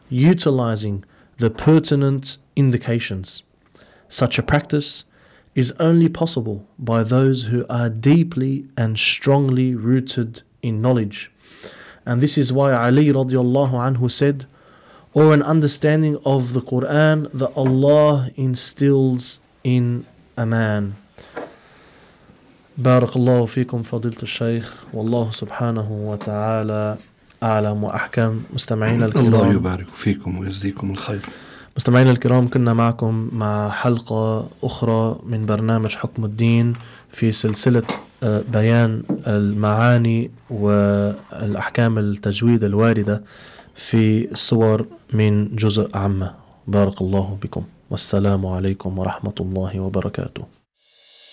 utilizing the pertinent indications. Such a practice is only possible by those who are deeply and strongly rooted in knowledge. And this is why Ali radiallahu anhu said, or an understanding of the Quran that Allah instills in a man. بارك الله فيكم فضيلة الشيخ والله سبحانه وتعالى أعلم وأحكم. مستمعينا الكرام، الله يبارك فيكم ويجزيكم الخير. مستمعينا الكرام، كنا معكم مع حلقة أخرى من برنامج حكم الدين في سلسلة بيان المعاني والأحكام التجويد الواردة في السور من جزء عامة. بارك الله بكم والسلام عليكم ورحمة الله وبركاته.